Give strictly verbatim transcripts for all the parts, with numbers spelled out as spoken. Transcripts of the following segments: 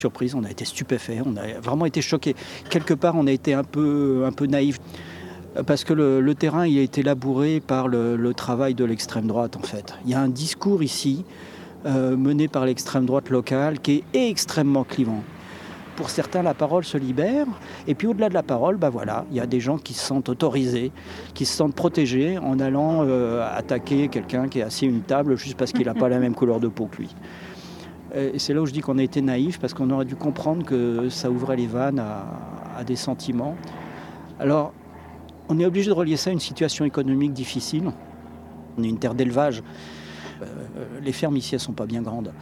Surprise, on a été stupéfaits, on a vraiment été choqués. Quelque part, on a été un peu, un peu naïfs, parce que le, le terrain il a été labouré par le, le travail de l'extrême droite, en fait. Il y a un discours ici, euh, mené par l'extrême droite locale, qui est extrêmement clivant. Pour certains, la parole se libère, et puis au-delà de la parole, bah voilà, il y a des gens qui se sentent autorisés, qui se sentent protégés en allant euh, attaquer quelqu'un qui est assis à une table juste parce qu'il n'a pas la même couleur de peau que lui. Et c'est là où je dis qu'on a été naïf, parce qu'on aurait dû comprendre que ça ouvrait les vannes à, à des sentiments. Alors, on est obligé de relier ça à une situation économique difficile. On est une terre d'élevage. Euh, les fermes ici, elles ne sont pas bien grandes.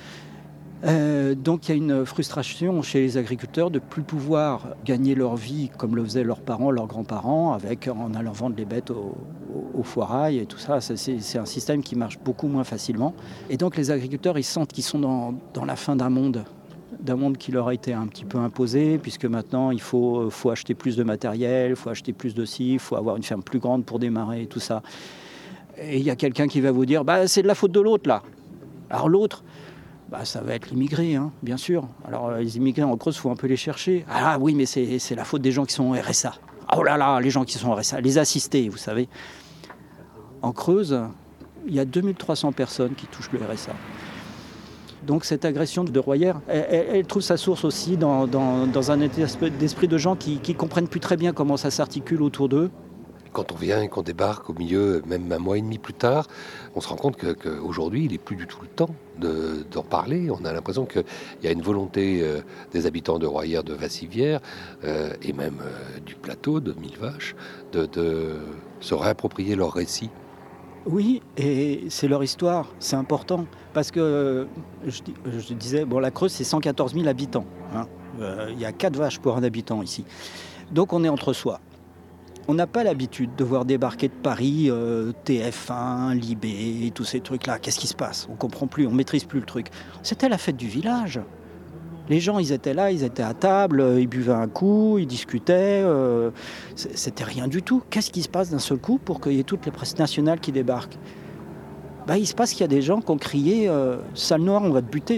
Euh, donc il y a une frustration chez les agriculteurs de ne plus pouvoir gagner leur vie comme le faisaient leurs parents, leurs grands-parents, avec, en allant vendre les bêtes au, au, au foirail et tout ça. C'est, c'est un système qui marche beaucoup moins facilement. Et donc les agriculteurs, ils sentent qu'ils sont dans, dans la fin d'un monde, d'un monde qui leur a été un petit peu imposé, puisque maintenant il faut, faut acheter plus de matériel, il faut acheter plus de ci, il faut avoir une ferme plus grande pour démarrer et tout ça. Et il y a quelqu'un qui va vous dire bah, « c'est de la faute de l'autre là ». Alors l'autre, bah, ça va être l'immigré, hein, bien sûr. Alors les immigrés en Creuse, il faut un peu les chercher. Ah oui, mais c'est, c'est la faute des gens qui sont au R S A. Oh là là, les gens qui sont au R S A, les assistés, vous savez. En Creuse, il y a deux mille trois cents personnes qui touchent le R S A. Donc cette agression de Royer, elle, elle, elle trouve sa source aussi dans, dans, dans un état d'esprit de gens qui ne comprennent plus très bien comment ça s'articule autour d'eux. Quand on vient et qu'on débarque au milieu, même un mois et demi plus tard, on se rend compte qu'aujourd'hui, il n'est plus du tout le temps de, d'en parler. On a l'impression qu'il y a une volonté euh, des habitants de Royer, de Vassivière, euh, et même euh, du plateau de Mille Vaches, de, de se réapproprier leur récit. Oui, et c'est leur histoire, c'est important. Parce que, je, je disais, bon, la Creuse, c'est cent quatorze mille habitants. Hein. Euh, il y a quatre vaches pour un habitant ici. Donc on est entre soi. On n'a pas l'habitude de voir débarquer de Paris euh, T F un, Libé, tous ces trucs-là. Qu'est-ce qui se passe ? On ne comprend plus, on ne maîtrise plus le truc. C'était la fête du village. Les gens, ils étaient là, ils étaient à table, ils buvaient un coup, ils discutaient. Euh, c'était rien du tout. Qu'est-ce qui se passe d'un seul coup pour qu'il y ait toutes les presses nationales qui débarquent ? Bah, il se passe qu'il y a des gens qui ont crié euh, « Sale noir, on va te buter ».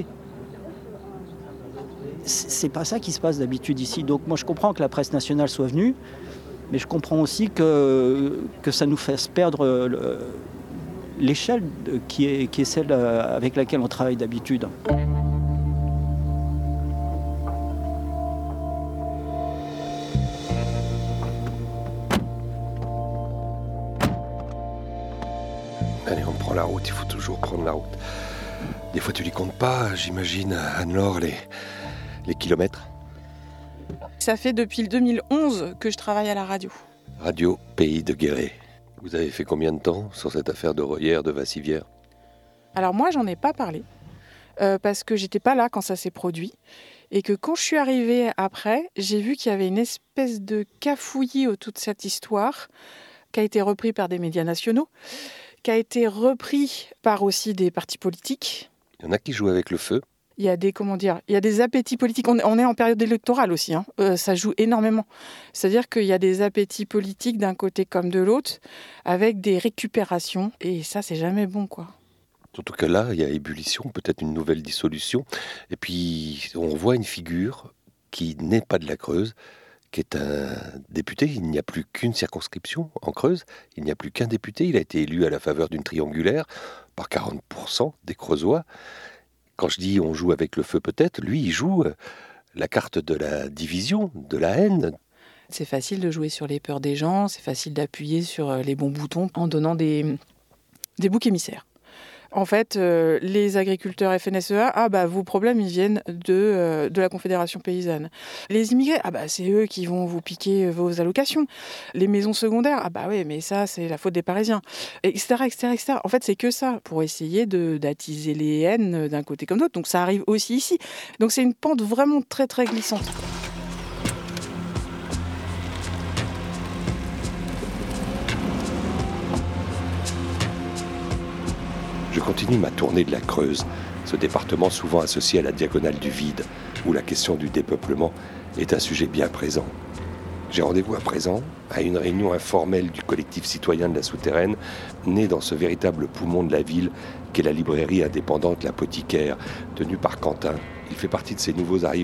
C'est pas ça qui se passe d'habitude ici. Donc moi, je comprends que la presse nationale soit venue. Mais je comprends aussi que, que ça nous fasse perdre le, l'échelle qui est, qui est celle avec laquelle on travaille d'habitude. Allez, on prend la route, il faut toujours prendre la route. Des fois, tu les comptes pas, j'imagine, Anne-Laure, les, les kilomètres. Ça fait depuis le deux mille onze que je travaille à la radio. Radio Pays de Guéret. Vous avez fait combien de temps sur cette affaire de Royer, de Vassivière ? Alors moi, j'en ai pas parlé, euh, parce que j'étais pas là quand ça s'est produit. Et que quand je suis arrivée après, j'ai vu qu'il y avait une espèce de cafouillis autour de cette histoire, qui a été repris par des médias nationaux, qui a été repris par aussi des partis politiques. Il y en a qui jouent avec le feu. Il y a des, comment dire, il y a des appétits politiques. On, on est en période électorale aussi, hein. euh, ça joue énormément. C'est-à-dire qu'il y a des appétits politiques d'un côté comme de l'autre, avec des récupérations. Et ça, c'est jamais bon, quoi. Surtout que là, il y a ébullition, peut-être une nouvelle dissolution. Et puis, on voit une figure qui n'est pas de la Creuse, qui est un député. Il n'y a plus qu'une circonscription en Creuse. Il n'y a plus qu'un député. Il a été élu à la faveur d'une triangulaire par quarante pour cent des Creusois. Quand je dis on joue avec le feu peut-être, lui il joue la carte de la division, de la haine. C'est facile de jouer sur les peurs des gens, c'est facile d'appuyer sur les bons boutons en donnant des, des boucs émissaires. En fait, euh, les agriculteurs F N S E A, ah bah vos problèmes ils viennent de, euh, de la Confédération paysanne. Les immigrés, ah bah c'est eux qui vont vous piquer vos allocations. Les maisons secondaires, ah bah ouais mais ça c'est la faute des Parisiens, et cetera, et cetera, et cetera. En fait c'est que ça pour essayer de d'attiser les haines d'un côté comme d'autre. Donc ça arrive aussi ici. Donc c'est une pente vraiment très très glissante. Je continue ma tournée de la Creuse, ce département souvent associé à la diagonale du vide, où la question du dépeuplement est un sujet bien présent. J'ai rendez-vous à présent à une réunion informelle du collectif citoyen de la Souterraine, né dans ce véritable poumon de la ville qu'est la librairie indépendante L'Apothicaire, tenue par Quentin, il fait partie de ces nouveaux arrivants.